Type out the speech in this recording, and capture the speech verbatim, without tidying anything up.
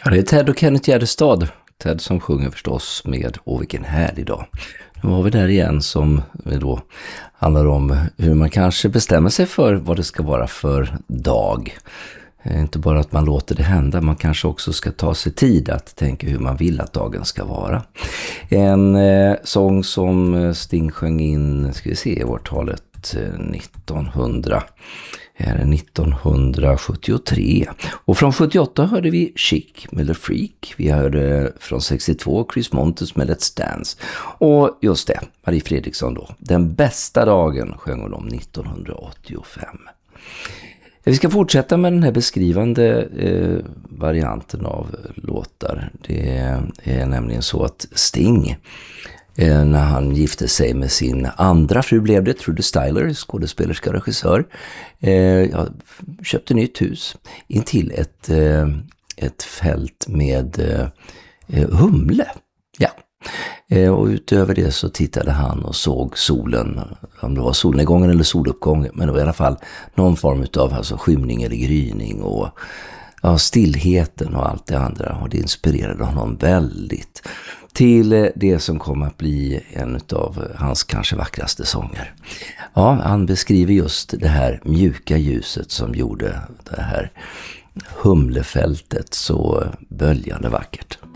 Ja, det är Ted och Kenneth Gärdestad. Ted som sjunger förstås med Åh vilken härlig dag. Nu har vi där igen som då handlar om hur man kanske bestämmer sig för vad det ska vara för dag. Inte bara att man låter det hända, man kanske också ska ta sig tid att tänka hur man vill att dagen ska vara. En eh, sång som Sting sjöng in, ska vi se, i årtalet nittonhundra. Är nittonhundrasjuttiotre. Och från sjuttioåtta hörde vi Chic med The Freak. Vi hörde från sextiotvå Chris Montes med Let's Dance. Och just det, Marie Fredriksson då. Den bästa dagen sjöng hon om nittonhundraåttiofem. Vi ska fortsätta med den här beskrivande eh, varianten av låtar. Det är nämligen så att Sting, eh, när han gifte sig med sin andra fru blev det, Trudy Styler, skådespelerska regissör, eh, ja, köpte nytt hus intill ett, eh, ett fält med eh, humle. Ja. Och utöver det så tittade han och såg solen, om det var solnedgången eller soluppgången, men det var i alla fall någon form av alltså skymning eller gryning och ja, stillheten och allt det andra, och det inspirerade honom väldigt till det som kommer att bli en av hans kanske vackraste sånger. Ja, han beskriver just det här mjuka ljuset som gjorde det här humlefältet så böljande vackert.